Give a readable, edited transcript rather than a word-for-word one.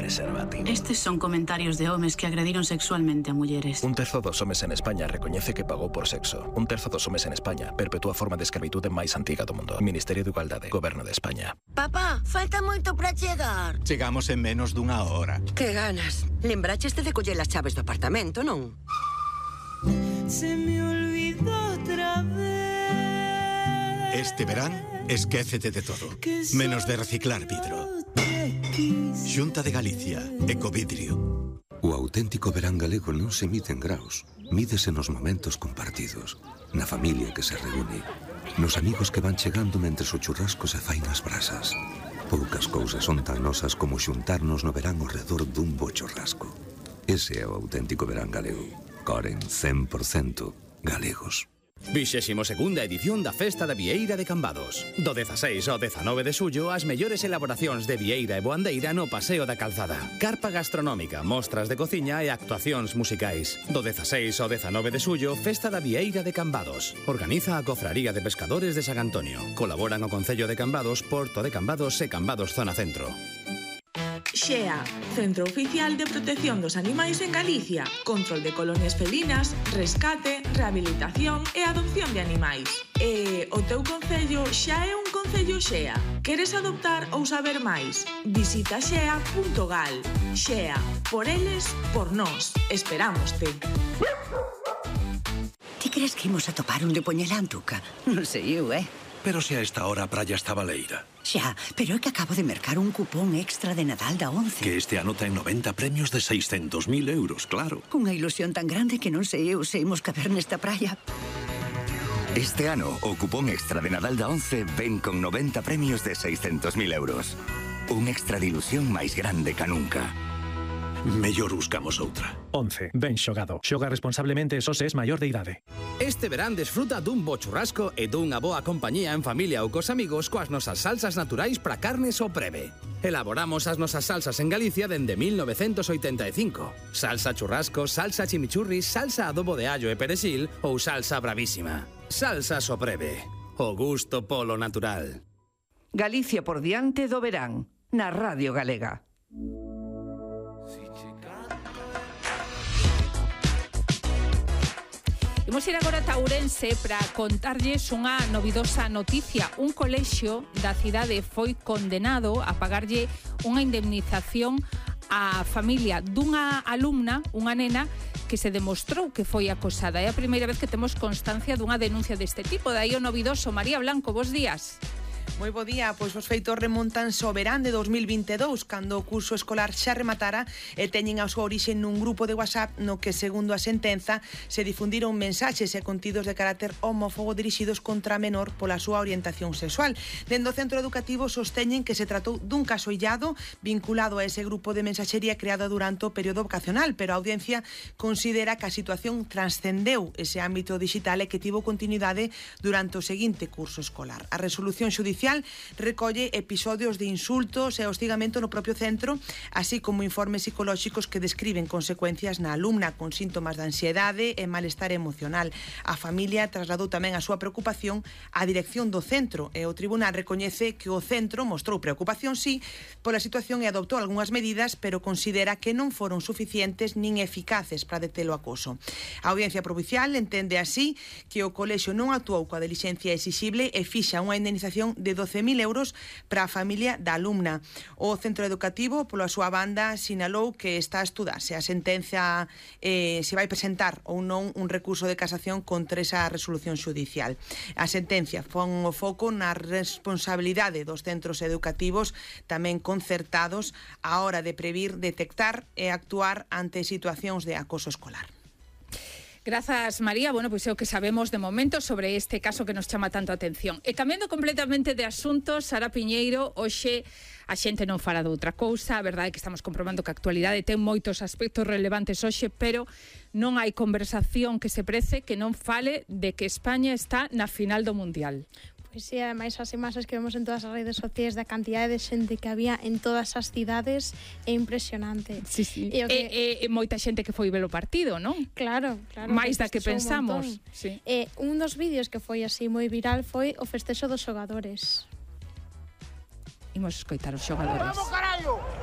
preservativo. Estes son comentarios de homes que agrediron sexualmente a mulleres. 1/3 dos homes en España recoñece que pagou por sexo. 1/3 dos homes en España perpetúa a forma de escravitude máis antiga do mundo. Ministerio de Igualdade, Goberno de España. Papá, falta moito para chegar. Chegamos en menos dunha hora. Que ganas. Lembraches de coller as chaves do apartamento, non? Se me olvidó otra vez. Este verán, esquécete de todo, menos de reciclar vidro. Xunta de Galicia, Ecovidrio. O auténtico verán galego non se mide en graus, mídese nos momentos compartidos, na familia que se reúne, nos amigos que van chegando mentres o churrasco se fai nas brasas. Poucas cousas son tan nosas como xuntarnos no verán ao redor dun bo churrasco. Ese é o auténtico verán galego. Coren 100% galegos. 22ª edición da Festa da Vieira de Cambados. Do 16 ao 19 de xullo, as mellores elaboracións de vieira e boandeira no Paseo da Calzada. Carpa gastronómica, mostras de cociña e actuacións musicais. Do 16 ao 19 de xullo, Festa da Vieira de Cambados. Organiza a Cofraría de Pescadores de San Antonio. Colaboran o Concello de Cambados, Porto de Cambados e Cambados Zona Centro. XEA, Centro Oficial de Protección dos Animais en Galicia. Control de colonias felinas, rescate, rehabilitación e adopción de animais. E o teu concello xa é un concello XEA. Queres adoptar ou saber máis? Visita xea.gal. XEA, por eles, por nós. Esperámoste. Ti crees que imos a topar un de Poñelantuca? Non sei eu, Pero se a esta hora a praia está baleira. Xa, pero é que acabo de mercar un cupón extra de Nadal da 11. Que este ano ten 90 premios de 600.000 euros, claro. Unha ilusión tan grande que non sei eu se imos caber nesta praia. Este ano, o cupón extra de Nadal da 11 ven con 90 premios de 600.000 euros. Un extra de ilusión máis grande que nunca. Mellor buscamos outra. 11. Ben xogado. Xoga responsablemente e só se es maior de idade. Este verán desfruta dun bo churrasco e dunha boa compañía en familia ou cos amigos coas nosas salsas naturais para carnes ou preve. Elaboramos as nosas salsas en Galicia dende 1985. Salsa churrasco, salsa chimichurri, salsa adobo de allo e perexil ou salsa bravísima. Salsa sopreve. O gusto polo natural. Galicia por diante do verán, na Radio Galega. Imos ir agora a Ourense para contarlles unha novidosa noticia. Un colexio da cidade foi condenado a pagarlle unha indemnización á familia dunha alumna, unha nena, que se demostrou que foi acosada. É a primeira vez que temos constancia dunha denuncia deste tipo. Daí o novidoso. María Blanco, bos días. Moi bo día, pois os feitos remontanse ao verán de 2022, cando o curso escolar xa rematara e teñen a súa orixe nun grupo de WhatsApp no que, segundo a sentenza, se difundiron mensaxes e contidos de carácter homófobo dirixidos contra a menor pola súa orientación sexual. Dende o centro educativo sosteñen que se tratou dun caso illado vinculado a ese grupo de mensaxería creado durante o período vacacional, pero a audiencia considera que a situación transcendeu ese ámbito digital e que tivo continuidade durante o seguinte curso escolar. A resolución xudicial recolle episodios de insultos e hostigamento no propio centro, así como informes psicolóxicos que describen consecuencias na alumna con síntomas de ansiedade e malestar emocional. A familia trasladou tamén a súa preocupación á dirección do centro e o tribunal recoñece que o centro mostrou preocupación, sí, pola situación e adoptou algunhas medidas, pero considera que non foron suficientes nin eficaces para deter o acoso. A audiencia provincial entende así que o colexio non actuou coa dilixencia exixible e fixa unha indemnización de 12.000 euros para a familia da alumna. O centro educativo, pola súa banda, sinalou que está a estudarse a sentenza se vai presentar ou non un recurso de casación contra esa resolución xudicial. A sentencia pon o foco na responsabilidade dos centros educativos tamén concertados á hora de previr, detectar e actuar ante situacións de acoso escolar. Grazas, María. Bueno, pois é o que sabemos de momento sobre este caso que nos chama tanto a atención. E cambiando completamente de asunto, Sara Piñeiro, hoxe a xente non fala de outra cousa. A verdade é que estamos comprobando que a actualidade ten moitos aspectos relevantes hoxe, pero non hai conversación que se prece que non fale de que España está na final do Mundial. Pois sí, ademais as imaxes que vemos en todas as redes sociais da cantidade de xente que había en todas as cidades é impresionante. Sí, sí. E moita xente que foi ver o partido, non? Claro. Mais da que pensamos. Sí. Un dos vídeos que foi así moi viral foi o festexo dos xogadores. Imos escoitar os xogadores. ¡Vamos, carallo!